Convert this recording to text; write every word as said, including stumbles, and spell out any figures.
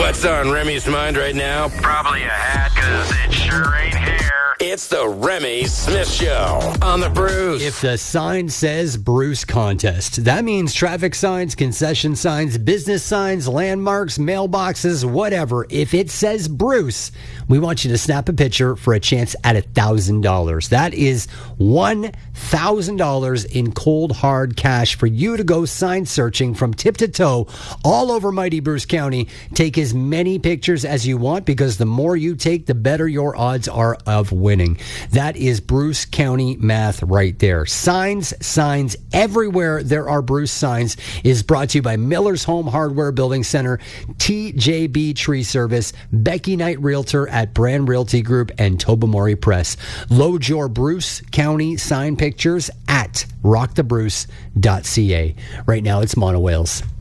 What's on Remy's mind right now? Probably a hat, because it sure ain't hair. It's the Remy Smith Show on the Bruce. If the sign says Bruce Contest, that means traffic signs, concession signs, business signs, landmarks, mailboxes, whatever. If it says Bruce, we want you to snap a picture for a chance at one thousand dollars. That is one thousand dollars in cold, hard cash for you to go sign searching from tip to toe all over mighty Bruce County. Take as many pictures as you want, because the more you take, the better your odds are of winning. That is Bruce County math right there. Signs, signs, everywhere there are Bruce signs is brought to you by Miller's Home Hardware Building Center, T J B Tree Service, Becky Knight Realtor at Brand Realty Group, and Tobamori Press. Load your Bruce County sign pictures at rock the bruce dot c a. Right now, it's Mono Wales.